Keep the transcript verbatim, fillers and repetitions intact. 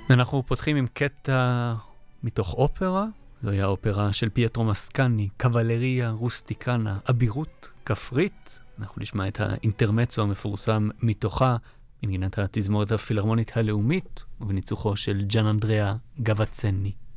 אנחנו פותחים עם קטע מתוך אופרה. זוהי האופרה של פייטרו מסקני, קבלריה רוסטיקנה, אבירות כפרית. אנחנו נשמע את האינטרמצו המפורסם מתוכה, מנגינת התזמורת הפילהרמונית הלאומית, ובניצוחו של ג'אן אנדריאה גבצני.